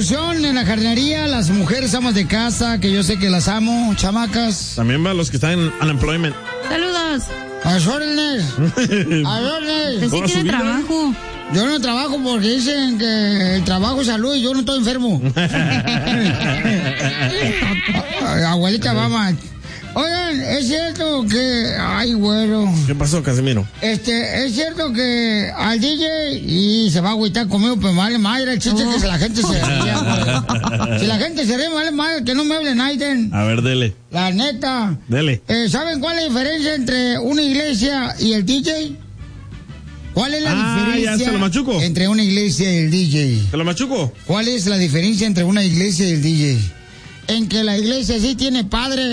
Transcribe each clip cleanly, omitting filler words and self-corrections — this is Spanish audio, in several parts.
solución en la jardinería, las mujeres amas de casa, que yo sé que las amo, chamacas. También va los que están en unemployment. Saludos. A las órdenes. A las órdenes. Sí tiene trabajo. Yo no trabajo porque dicen que el trabajo es salud y yo no estoy enfermo. Abuelita, mamá. Oigan, es cierto que... Ay, güero. ¿Qué pasó, Casimiro? Es cierto que al DJ y se va a agüitar conmigo, pues vale madre, el chiste es que si la gente se ría, güey. Si la gente se ríe, vale madre, que no me hable Naiden. A ver, dele. La neta. Dele. ¿Saben cuál es la diferencia entre una iglesia y el DJ? ¿Cuál es la diferencia ya, ¿te lo machuco? entre una iglesia y el DJ? ¿Te lo machuco? ¿Cuál es la diferencia entre una iglesia y el DJ? En que la iglesia sí tiene padre.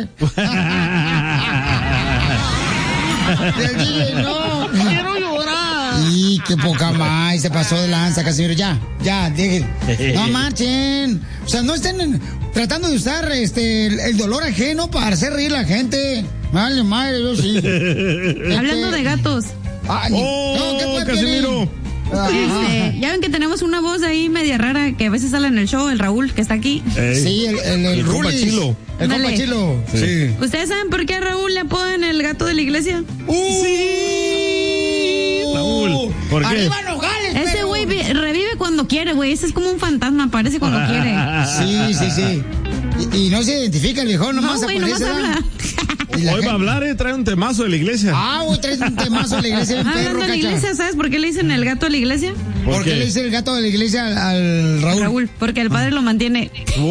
El DJ no. Quiero llorar. Y qué poca más, se pasó de lanza, Casimiro. Ya, dejen. No marchen. O sea, no estén tratando de usar el dolor ajeno para hacer reír a la gente. Vale, madre, yo sí. Hablando de gatos. ¿Qué Casimiro? Ya ven que tenemos una voz ahí media rara que a veces sale en el show, el Raúl, que está aquí. Sí, el compa Chilo. El compa Chilo. Sí. ¿Ustedes saben por qué a Raúl le apodan el gato de la iglesia? Sí. Raúl, ¿por qué? ¡Arriba Nogales! Ese güey revive cuando quiere, güey. Ese es como un fantasma, aparece cuando quiere. Sí. Y no se identifica el viejo, nomás no, güey, nomás habla. Hoy va a hablar, trae un temazo de la iglesia. Hoy trae un temazo de la iglesia. Hablando de la iglesia, ¿sabes por qué le dicen el gato de la iglesia? ¿Por qué le dicen el gato de la iglesia al Raúl? Raúl, porque el padre lo mantiene.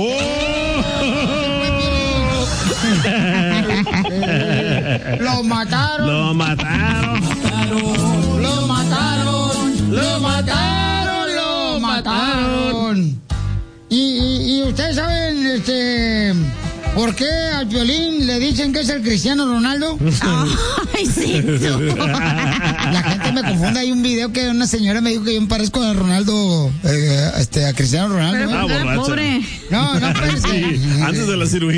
Lo mataron. Lo mataron. Lo mataron. Lo mataron. Lo mataron. Y ustedes saben, ¿por qué al Piolín le dicen que es el Cristiano Ronaldo? Ay, sí. La gente me confunde. Hay un video que una señora me dijo que yo me parezco a Ronaldo, a Cristiano Ronaldo. Pero, borracha. pobre. No, pero Sí, antes de la cirugía.